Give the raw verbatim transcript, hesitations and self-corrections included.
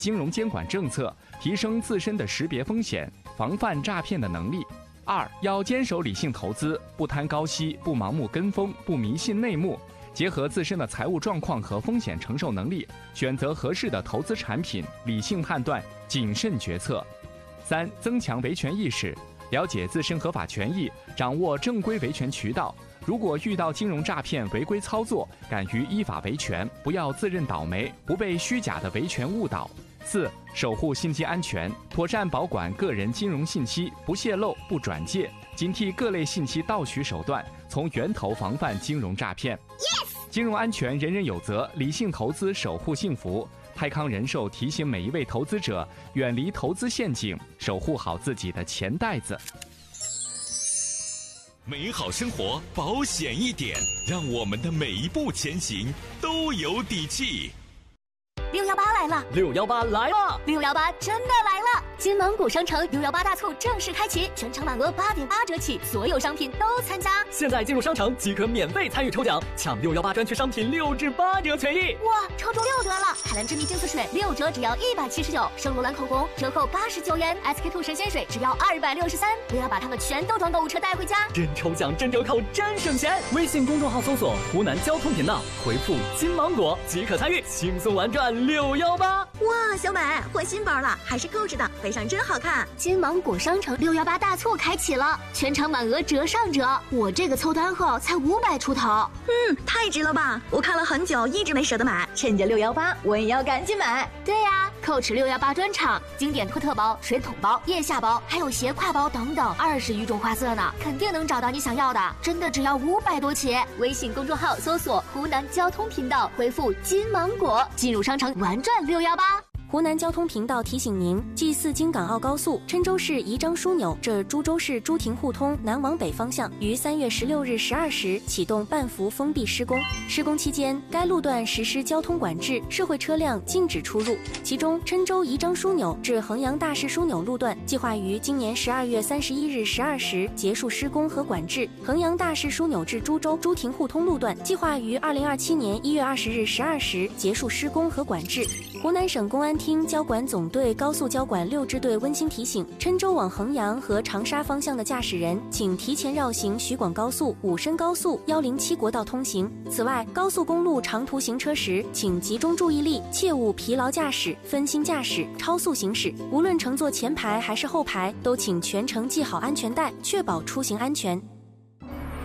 金融监管政策，提升自身的识别风险、防范诈骗的能力。二，要坚守理性投资，不贪高息，不盲目跟风，不迷信内幕，结合自身的财务状况和风险承受能力，选择合适的投资产品，理性判断，谨慎决策。三，增强维权意识，了解自身合法权益，掌握正规维权渠道。如果遇到金融诈骗违规操作，敢于依法维权，不要自认倒霉，不被虚假的维权误导。四、守护信息安全，妥善保管个人金融信息，不泄露、不转借，警惕各类信息盗取手段，从源头防范金融诈骗。Yes! 金融安全人人有责，理性投资守护幸福。泰康人寿提醒每一位投资者，远离投资陷阱，守护好自己的钱袋子。 美好生活保险一点，让我们的每一步前行都有底气。 六幺八来了， 六幺八来了， 六幺八真的来了！金芒谷商城六幺八大促正式开启，全场满额八点八折起，所有商品都参加。 现在进入商城即可免费参与抽奖，抢六幺八专区商品六至八折权益。 哇，抽中六折了！海蓝之谜净色水六折只要一百七十九，圣罗兰口红折扣八十九元 ，S K two 神仙水只要二百六十三。不要把它们全都装购物车带回家， 真抽奖真折扣真省钱！微信公众号搜索湖南交通频道，回复金芒果即可参与，轻松玩转六幺八。 哇，小美换新包了，还是购置的，背上真好看。 金芒果商城六幺八大促开启了，全场满额折上折，我这个凑单后才五百出头。 嗯，太值了吧！我看了很久，一直没舍得买，趁着六幺八，我也要赶紧买。 对呀、啊，蔻驰六幺八专场，经典托特包、水桶包、腋下包，还有斜挎包等等，二十余种花色呢，肯定能找到你想要的。真的只要五百多起。微信公众号搜索湖南交通频道，回复金芒果，进入商城玩转六幺八。 湖南交通频道提醒您：继四京港澳高速郴州市宜章枢纽至株洲市朱亭互通南往北方向于三月十六日十二时启动半幅封闭施工。施工期间，该路段实施交通管制，社会车辆禁止出入。其中，郴州宜章枢纽至衡阳大市枢纽路段计划于今年十二月三十一日十二时结束施工和管制；衡阳大市枢纽至株洲朱亭互通路段计划于二零二七年一月二十日十二时结束施工和管制。湖南省公安厅交管总队高速交管六支队温馨提醒：郴州往衡阳和长沙方向的驾驶人，请提前绕行徐广高速、武深高速、一零七国道通行。此外，高速公路长途行车时，请集中注意力，切勿疲劳驾驶、分心驾驶、超速行驶。无论乘坐前排还是后排，都请全程系好安全带，确保出行安全。